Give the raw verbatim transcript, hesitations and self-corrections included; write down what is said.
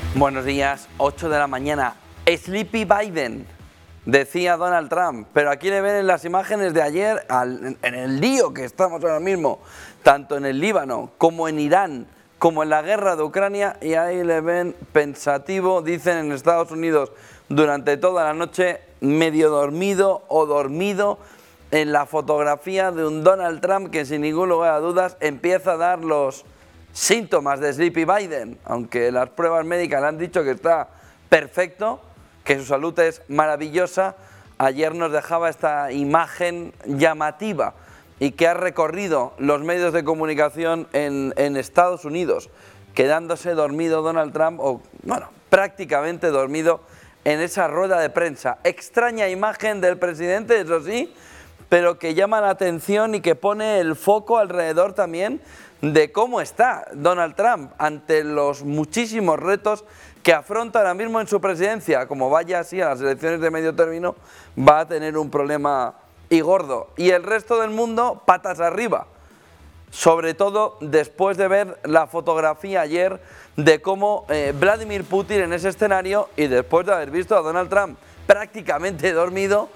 Buenos días, ocho de la mañana. Sleepy Biden, decía Donald Trump. Pero aquí le ven en las imágenes de ayer, al, en el lío que estamos ahora mismo, tanto en el Líbano como en Irán, como en la guerra de Ucrania, y ahí le ven pensativo, dicen en Estados Unidos, durante toda la noche, medio dormido o dormido, en la fotografía de un Donald Trump que sin ningún lugar a dudas empieza a dar los síntomas de Sleepy Biden, aunque las pruebas médicas le han dicho que está perfecto, que su salud es maravillosa. Ayer nos dejaba esta imagen llamativa y que ha recorrido los medios de comunicación en, en Estados Unidos, quedándose dormido Donald Trump, o bueno, prácticamente dormido en esa rueda de prensa. Extraña imagen del presidente, eso sí, pero que llama la atención y que pone el foco alrededor también de cómo está Donald Trump ante los muchísimos retos que afronta ahora mismo en su presidencia. Como vaya así a las elecciones de medio término, va a tener un problema y gordo. Y el resto del mundo, patas arriba. Sobre todo después de ver la fotografía ayer de cómo eh, Vladimir Putin en ese escenario, y después de haber visto a Donald Trump prácticamente dormido,